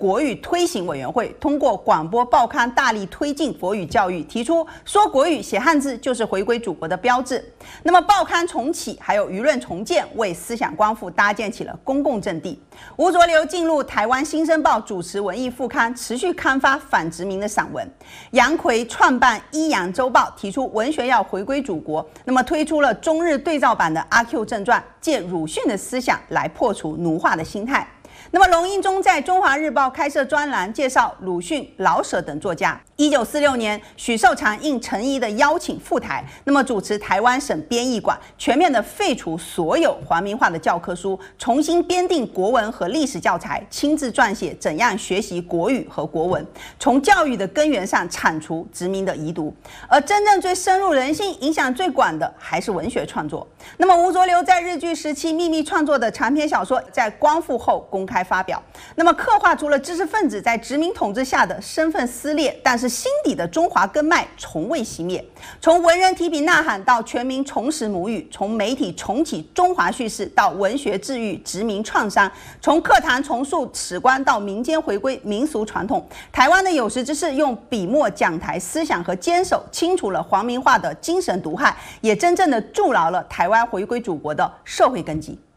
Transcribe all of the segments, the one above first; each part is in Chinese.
国语推行委员会通过广播报刊大力推进国语教育，提出说国语、写汉字就是回归祖国的标志。那么报刊重启，还有舆论重建，为思想光复搭建起了公共阵地。吴浊流进入台湾新生报主持文艺副刊，持续刊发反殖民的散文。杨逵创办《一阳周报》，提出文学要回归祖国，那么推出了中日对照版的《阿 Q 正传》，借鲁迅的思想来破除奴化的心态。那么龙应忠在中华日报开设专栏，介绍鲁迅、老舍等作家。1946年，许寿裳应陈仪的邀请赴台，那么主持台湾省编译馆，全面的废除所有皇民化的教科书，重新编订国文和历史教材，亲自撰写怎样学习国语和国文，从教育的根源上铲除殖民的遗毒。而真正最深入人心、影响最广的，还是文学创作。那么吴浊流在日据时期秘密创作的长篇小说，在光复后公开发表，那么刻画出了知识分子在殖民统治下的身份撕裂，但是心底的中华根脉从未熄灭。从文人提笔呐喊到全民重拾母语，从媒体重启中华叙事到文学治愈殖民创伤，从课堂重塑史观到民间回归民俗传统，台湾的有识之士用笔墨讲台思想和坚守，清除了皇民化的精神毒害，也真正的筑牢了台湾回归祖国的社会根基。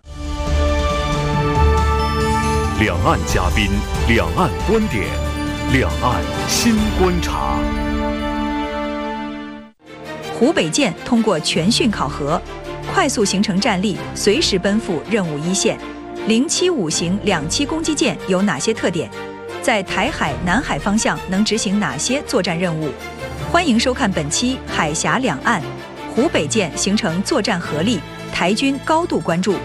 两岸嘉宾，两岸观点，两岸新观察。 湖北舰通过全训考核，快速形成战力，随时奔赴任务一线。075型2栖攻击舰有哪些特点？在台海、南海方向能执行哪些作战任务？欢迎收看本期《海峡两岸》，湖北舰形成作战合力，台军高度关注。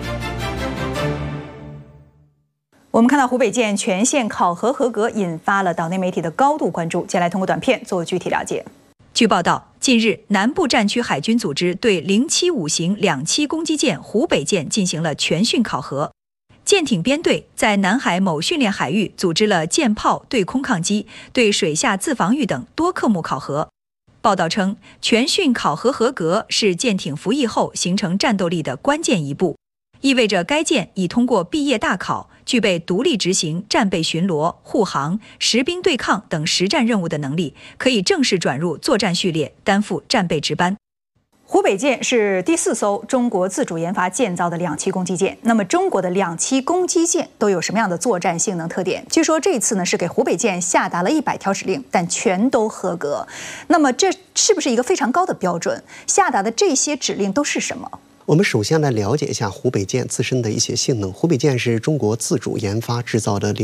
我们看到湖北舰全线考核合格，引发了岛内媒体的高度关注。接下来通过短片做具体了解。据报道，近日南部战区海军组织对075型2栖攻击舰湖北舰进行了全训考核。舰艇编队在南海某训练海域组织了舰炮、对空抗击、对水下自防御等多科目考核。报道称，全训考核合格是舰艇服役后形成战斗力的关键一步，意味着该舰已通过毕业大考，具备独立执行战备巡逻、护航、实兵对抗等实战任务的能力，可以正式转入作战序列，担负战备值班。湖北舰是第4艘中国自主研发建造的2栖攻击舰。那么，中国的2栖攻击舰都有什么样的作战性能特点？据说这次呢是给湖北舰下达了100条指令，但全都合格。那么，这是不是一个非常高的标准？下达的这些指令都是什么？ 我们首先来了解一下湖北舰自身的一些性能。湖北舰是中国自主研发制造的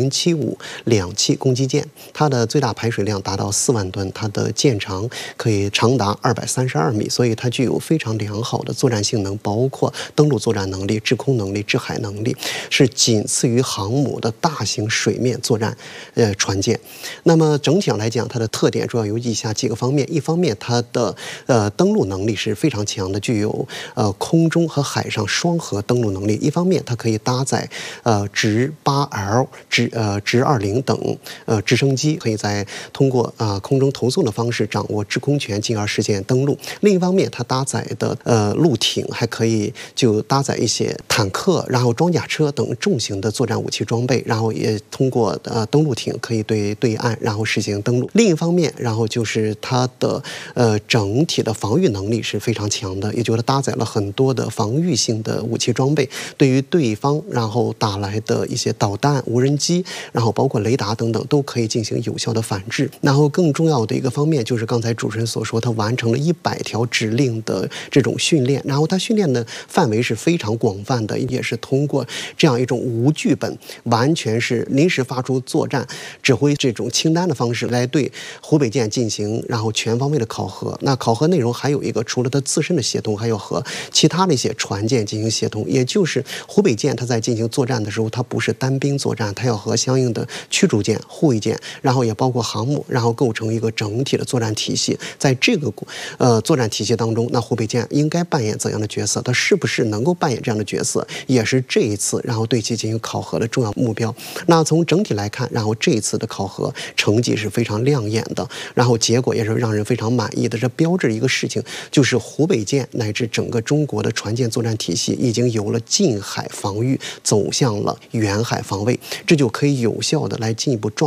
0752栖攻击舰，它的最大排水量达到4万吨，它的舰长可以长达232米，所以它具有非常良好的作战性能，包括登陆作战能力、制空能力、制海能力，是仅次于航母的大型水面作战船舰。那么整体上来讲，它的特点主要有以下几个方面：一方面，它的登陆能力是非常强的，具有空中和海上双核登陆能力。一方面，它可以搭载直 8L、直20等直升机，可以通过空中投送的方式掌握制空权，进而实现登陆。另一方面，它搭载的陆艇还可以就搭载一些坦克，然后装甲车等重型的作战武器装备，然后也通过登陆艇可以对岸然后实行登陆。另一方面，然后就是它的整体的防御能力是非常强的，也就是它搭载了很多的防御性的武器装备，对于对方然后打来的一些导弹、无人机，然后包括雷达等等，都可以进行有效的反制。然后更重要的一个方面就是刚才主持人所说，它完成了100条指令的这种训练，然后它训练的范围是非常广泛的，也是通过这样一种无剧本，完全是临时发出作战指挥这种清单的方式来对湖北舰进行然后全方位的考核。那考核内容还有一个，除了它自身的协同，还有和其他的一些船舰进行协同，也就是湖北舰它在进行作战的时候，它不是单兵作战，它要和相应的驱逐舰、护卫舰，然后也包括航母，然后构成一个整体的作战体系。在这个作战体系当中，那湖北舰应该扮演怎样的角色？它是不是能够扮演这样的角色，也是这一次然后对其进行考核的重要目标。那从整体来看，然后这一次的考核成绩是非常亮眼的，然后结果也是让人非常满意的。这标志一个事情，就是湖北舰乃至整个中国的船舰作战体系已经由了近海防御走向了远海防卫，这就可以有效的来进一步